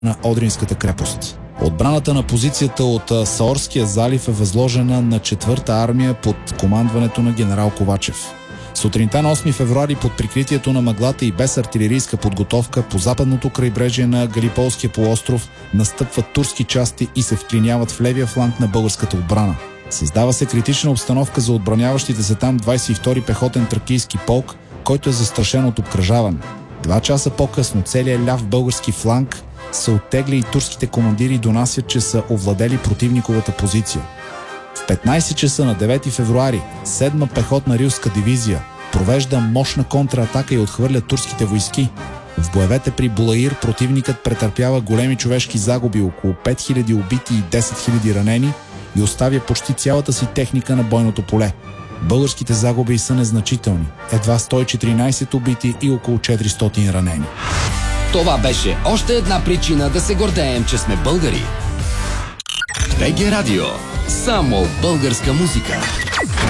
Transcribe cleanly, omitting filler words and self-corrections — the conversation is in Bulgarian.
на Одринската крепост. Отбраната на позицията от Саорския залив е възложена на 4-та армия под командването на генерал Ковачев. Сутринта на 8 февруари под прикритието на мъглата и без артилерийска подготовка по западното крайбрежие на Галиполския полуостров настъпват турски части и се вклиняват в левия фланг на българската отбрана. Създава се критична обстановка за отбраняващите се там 22-ри пехотен тракийски полк, който е застрашен от обкръжаване. 2 часа по-късно целият ляв български фланг се оттегли и турските командири донасят, че са овладели противниковата позиция. В 15 часа на 9 февруари 7-ма пехотна рилска дивизия провежда мощна контратака и отхвърля турските войски. В боевете при Булаир противникът претърпява големи човешки загуби, около 5000 убити и 10 000 ранени, и оставя почти цялата си техника на бойното поле. Българските загуби са незначителни. Едва 114 убити и около 400 ранени. Това беше още една причина да се гордеем, че сме българи. БГ Радио. Само българска музика.